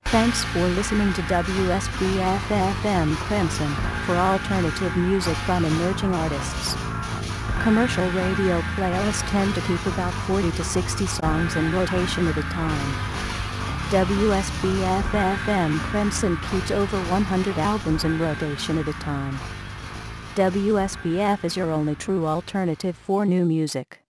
Thanks for listening to WSBF-FM Clemson for alternative music from emerging artists. Commercial radio playlists tend to keep about 40 to 60 songs in rotation at a time. WSBF-FM Clemson keeps over 100 albums in rotation at a time. WSBF is your only true alternative for new music.